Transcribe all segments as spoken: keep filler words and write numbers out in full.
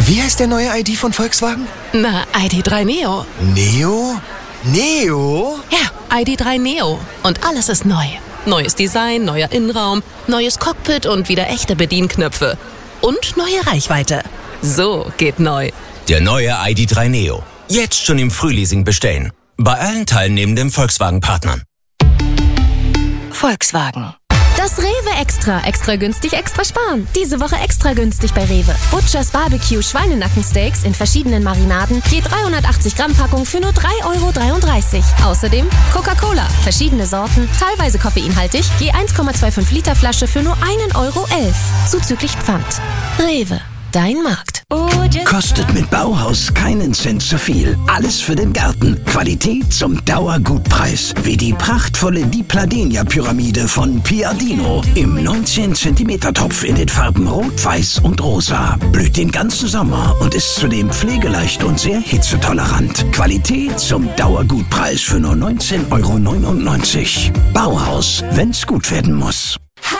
Wie heißt der neue I D von Volkswagen? Na, I D drei Neo. Neo? Neo? Ja, I D drei Neo. Und alles ist neu. Neues Design, neuer Innenraum, neues Cockpit und wieder echte Bedienknöpfe. Und neue Reichweite. So geht neu. Der neue I D drei Neo. Jetzt schon im Frühleasing bestellen. Bei allen teilnehmenden Volkswagen-Partnern. Volkswagen. Das Rewe Extra. Extra günstig, extra sparen. Diese Woche extra günstig bei Rewe. Butchers Barbecue Schweinenackensteaks in verschiedenen Marinaden. Je dreihundertachtzig Gramm Packung für nur drei Euro dreiunddreißig. Außerdem Coca-Cola. Verschiedene Sorten, teilweise koffeinhaltig. Je eins Komma fünfundzwanzig Liter Flasche für nur ein Euro elf. Zuzüglich Pfand. Rewe. Dein Markt. Kostet mit Bauhaus keinen Cent zu viel. Alles für den Garten. Qualität zum Dauergutpreis. Wie die prachtvolle Di Pladenia-Pyramide von Piadino. Im neunzehn Zentimeter Topf in den Farben Rot, Weiß und Rosa. Blüht den ganzen Sommer und ist zudem pflegeleicht und sehr hitzetolerant. Qualität zum Dauergutpreis für nur neunzehn Euro neunundneunzig. Bauhaus, wenn's gut werden muss.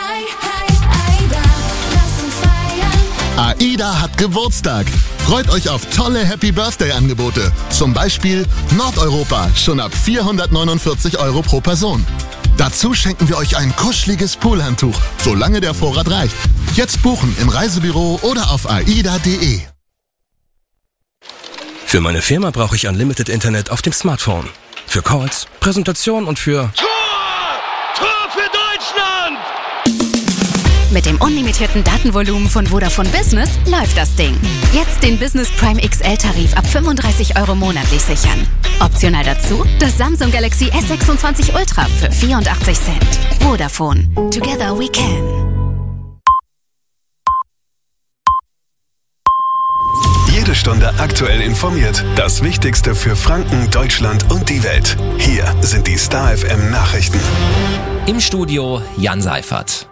AIDA hat Geburtstag. Freut euch auf tolle Happy-Birthday-Angebote. Zum Beispiel Nordeuropa, schon ab vierhundertneunundvierzig Euro pro Person. Dazu schenken wir euch ein kuscheliges Poolhandtuch, solange der Vorrat reicht. Jetzt buchen im Reisebüro oder auf aida punkt de. Für meine Firma brauche ich Unlimited Internet auf dem Smartphone. Für Calls, Präsentation und für... Tor! Tor für Deutschland! Mit dem unlimitierten Datenvolumen von Vodafone Business läuft das Ding. Jetzt den Business Prime X L-Tarif ab fünfunddreißig Euro monatlich sichern. Optional dazu das Samsung Galaxy S sechsundzwanzig Ultra für vierundachtzig Cent. Vodafone. Together we can. Jede Stunde aktuell informiert. Das Wichtigste für Franken, Deutschland und die Welt. Hier sind die Star F M Nachrichten. Im Studio Jan Seifert.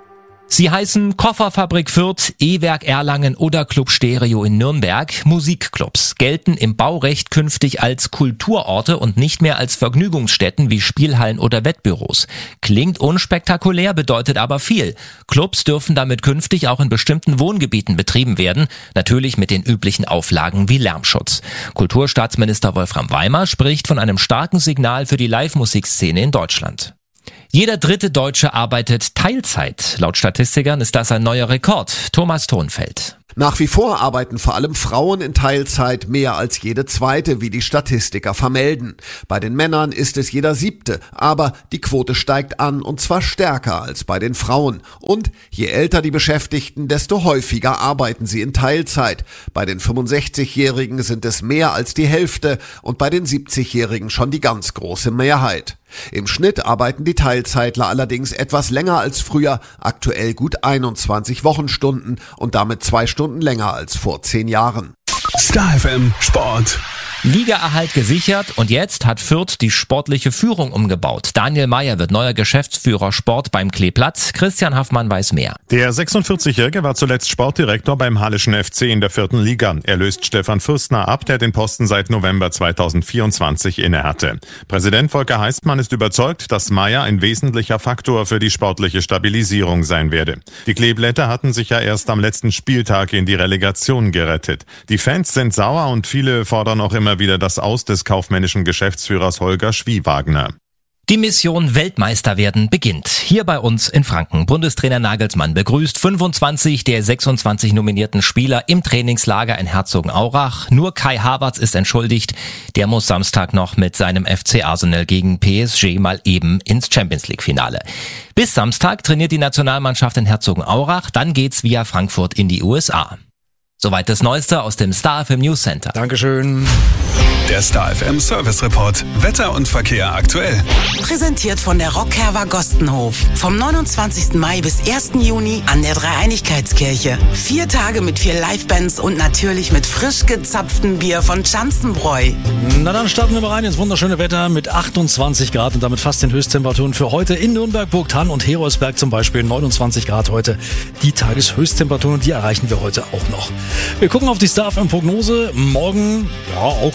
Sie heißen Kofferfabrik Fürth, E-Werk Erlangen oder Club Stereo in Nürnberg. Musikclubs gelten im Baurecht künftig als Kulturorte und nicht mehr als Vergnügungsstätten wie Spielhallen oder Wettbüros. Klingt unspektakulär, bedeutet aber viel. Clubs dürfen damit künftig auch in bestimmten Wohngebieten betrieben werden, natürlich mit den üblichen Auflagen wie Lärmschutz. Kulturstaatsminister Wolfram Weimer spricht von einem starken Signal für die Live-Musikszene in Deutschland. Jeder dritte Deutsche arbeitet Teilzeit. Laut Statistikern ist das ein neuer Rekord. Thomas Thonfeld. Nach wie vor arbeiten vor allem Frauen in Teilzeit mehr als jede zweite, wie die Statistiker vermelden. Bei den Männern ist es jeder siebte, aber die Quote steigt an und zwar stärker als bei den Frauen. Und je älter die Beschäftigten, desto häufiger arbeiten sie in Teilzeit. Bei den fünfundsechzigjährigen sind es mehr als die Hälfte und bei den siebzigjährigen schon die ganz große Mehrheit. Im Schnitt arbeiten die Teilzeitler allerdings etwas länger als früher, aktuell gut einundzwanzig Wochenstunden und damit zwei Stunden länger als vor zehn Jahren. Star F M Sport. Ligaerhalt gesichert und jetzt hat Fürth die sportliche Führung umgebaut. Daniel Meyer wird neuer Geschäftsführer Sport beim Kleeplatz. Christian Haffmann weiß mehr. Der sechsundvierzigjährige war zuletzt Sportdirektor beim Halischen F C in der vierten Liga. Er löst Stefan Fürstner ab, der den Posten seit November zweitausendvierundzwanzig innehatte. Präsident Volker Heistmann ist überzeugt, dass Meyer ein wesentlicher Faktor für die sportliche Stabilisierung sein werde. Die Kleeblätter hatten sich ja erst am letzten Spieltag in die Relegation gerettet. Die Fans sind sauer und viele fordern auch immer wieder das Aus des kaufmännischen Geschäftsführers Holger Schwiewagner. Die Mission Weltmeister werden beginnt. Hier bei uns in Franken. Bundestrainer Nagelsmann begrüßt fünfundzwanzig der sechsundzwanzig nominierten Spieler im Trainingslager in Herzogenaurach. Nur Kai Havertz ist entschuldigt. Der muss Samstag noch mit seinem F C Arsenal gegen P S G mal eben ins Champions-League-Finale. Bis Samstag trainiert die Nationalmannschaft in Herzogenaurach. Dann geht's via Frankfurt in die U S A. Soweit das Neueste aus dem Star F M News Center. Dankeschön. Der Star F M Service Report. Wetter und Verkehr aktuell. Präsentiert von der Rockherber Gostenhof. Vom neunundzwanzigsten Mai bis ersten Juni an der Dreieinigkeitskirche. Vier Tage mit vier Livebands und natürlich mit frisch gezapftem Bier von Schanzenbräu. Na dann starten wir mal rein ins wunderschöne Wetter mit achtundzwanzig Grad und damit fast den Höchsttemperaturen für heute in Nürnberg, Burgthann und Heroldsberg zum Beispiel. neunundzwanzig Grad heute. Die Tageshöchsttemperaturen, die erreichen wir heute auch noch. Wir gucken auf die Star F M Prognose. Morgen, ja, auch genauso wie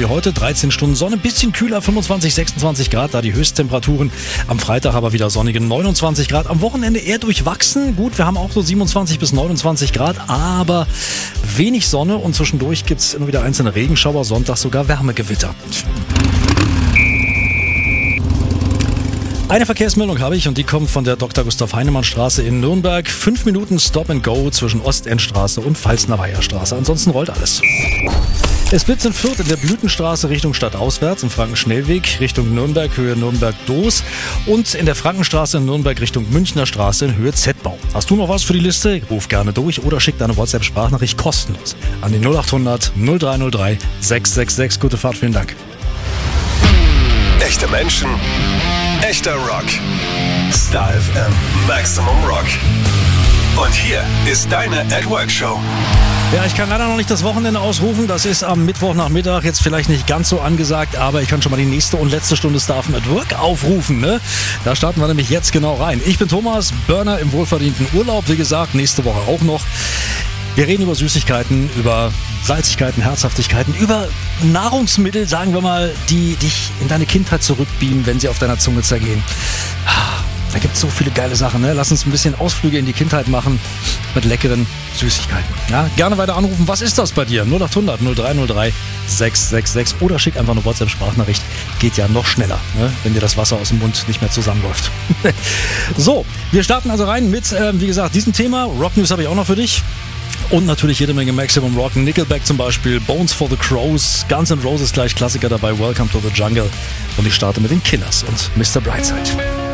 heute. dreizehn Stunden Sonne, bisschen kühler, fünfundzwanzig, sechsundzwanzig Grad, da die Höchsttemperaturen. Am Freitag aber wieder sonnige neunundzwanzig Grad. Am Wochenende eher durchwachsen. Gut, wir haben auch so siebenundzwanzig bis neunundzwanzig Grad, aber wenig Sonne und zwischendurch gibt es immer wieder einzelne Regenschauer, Sonntag sogar Wärmegewitter. Eine Verkehrsmeldung habe ich und die kommt von der Doktor Gustav Heinemann Straße in Nürnberg. Fünf Minuten Stop and Go zwischen Ostendstraße und Pfalzner Weiherstraße. Ansonsten rollt alles. Es blitzt in Fürth in der Blütenstraße Richtung Stadtauswärts, im Frankenschnellweg Richtung Nürnberg, Höhe Nürnberg-Doos und in der Frankenstraße in Nürnberg Richtung Münchner Straße in Höhe Z-Bau. Hast du noch was für die Liste? Ruf gerne durch oder schick deine WhatsApp-Sprachnachricht kostenlos an die null acht hundert null drei null drei sechs sechs sechs. Gute Fahrt, vielen Dank. Echte Menschen, echter Rock. Star F M Maximum Rock. Und hier ist deine At Work Show. Ja, ich kann leider noch nicht das Wochenende ausrufen. Das ist am Mittwochnachmittag jetzt vielleicht nicht ganz so angesagt, aber ich kann schon mal die nächste und letzte Stunde Star F M at Work aufrufen. Ne? Da starten wir nämlich jetzt genau rein. Ich bin Thomas, Burner im wohlverdienten Urlaub. Wie gesagt, nächste Woche auch noch. Wir reden über Süßigkeiten, über Salzigkeiten, Herzhaftigkeiten, über Nahrungsmittel, sagen wir mal, die dich in deine Kindheit zurückbeamen, wenn sie auf deiner Zunge zergehen. Da gibt es so viele geile Sachen. Ne? Lass uns ein bisschen Ausflüge in die Kindheit machen mit leckeren Süßigkeiten. Ja, gerne weiter anrufen. Was ist das bei dir? null acht hundert null drei null drei sechs sechs sechs oder schick einfach eine WhatsApp-Sprachnachricht. Geht ja noch schneller, ne? Wenn dir das Wasser aus dem Mund nicht mehr zusammenläuft. So, wir starten also rein mit, äh, wie gesagt, diesem Thema. Rock News habe ich auch noch für dich. Und natürlich jede Menge Maximum Rock. Nickelback zum Beispiel, Bones for the Crows, Guns N' Roses gleich Klassiker dabei, Welcome to the Jungle. Und ich starte mit den Killers und Mister Brightside.